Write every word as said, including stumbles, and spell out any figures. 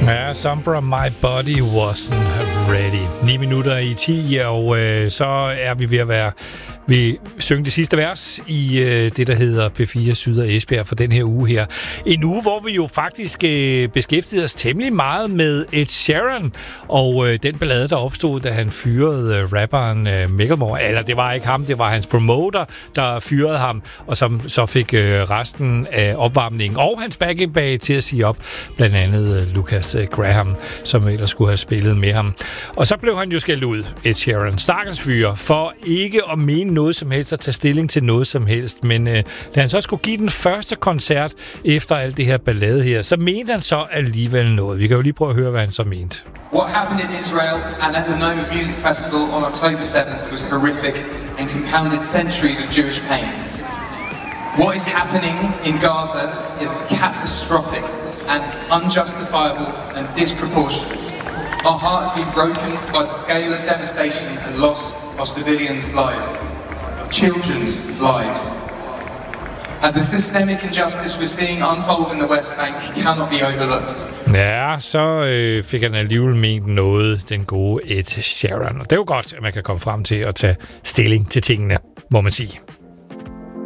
Ja, Sombra, My Body Wasn't Ready. ni minutter i ti, og øh, så er vi ved at være vi synger det sidste vers i øh, det, der hedder P fire Syd og Esbjerg for den her uge her. En uge, hvor vi jo faktisk øh, beskæftigede os temmelig meget med Ed Sheeran, og øh, den ballade, der opstod, da han fyrede øh, rapperen øh, Macklemore. Eller det var ikke ham, det var hans promoter, der fyrede ham, og som så fik øh, resten af opvarmningen og hans backing bag til at sige op. Blandt andet øh, Lucas øh, Graham, som ellers skulle have spillet med ham. Og så blev han jo skældt ud, Ed Sheeran, stakkels fyr, for ikke at mene noget som helst, at tage stilling til noget som helst. Men øh, da han så skulle give den første koncert efter alt det her ballade her, så mente han så alligevel noget. Vi kan jo lige prøve at høre, hvad han så mente. What happened in Israel and at the Noma Music Festival on October seventh was horrific and compounded centuries of Jewish pain. What is happening in Gaza is catastrophic and unjustifiable and disproportionate. Our heart has been broken by the scale of devastation and loss of civilians' lives, of children's lives. And the systemic injustice we're seeing unfold in the West Bank cannot be overlooked. Ja, så øh, fik han alligevel ment noget, den gode Ed Sheeran. Og det er jo godt, at man kan komme frem til at tage stilling til tingene, må man sige.